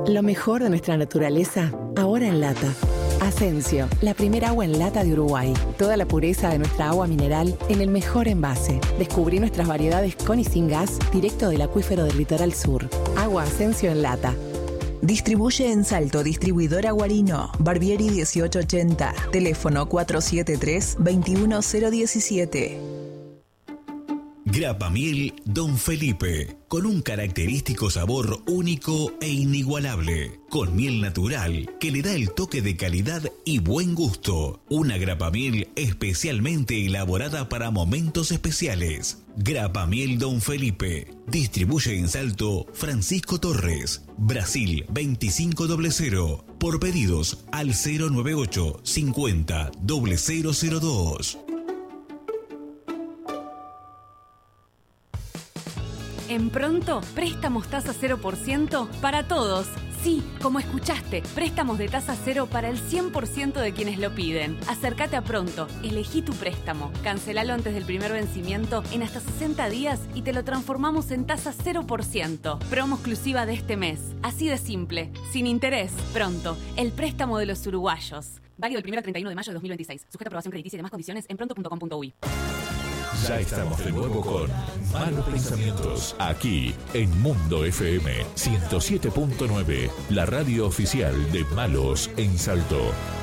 Lo mejor de nuestra naturaleza, ahora en lata. Asensio, la primera agua en lata de Uruguay. Toda la pureza de nuestra agua mineral en el mejor envase. Descubrí nuestras variedades con y sin gas, directo del acuífero del litoral sur. Agua Asensio en lata. Distribuye en Salto, distribuidora Guarino, Barbieri 1880, teléfono 473-21017. Grapa Miel Don Felipe, con un característico sabor único e inigualable, con miel natural que le da el toque de calidad y buen gusto. Una grapa miel especialmente elaborada para momentos especiales. Grapa Miel Don Felipe, distribuye en Salto Francisco Torres, Brasil 2500, por pedidos al 098 50 0002. En Pronto, préstamos tasa 0% para todos. Sí, como escuchaste, préstamos de tasa cero para el 100% de quienes lo piden. Acércate a Pronto, elegí tu préstamo, cancelalo antes del primer vencimiento en hasta 60 días y te lo transformamos en tasa 0%. Promo exclusiva de este mes. Así de simple, sin interés. Pronto, el préstamo de los uruguayos. Válido del 1 al 31 de mayo de 2026. Sujeta a aprobación crediticia y demás condiciones en pronto.com.uy. Ya estamos de nuevo con Malos Pensamientos, aquí en Mundo FM 107.9, la radio oficial de Malos en Salto.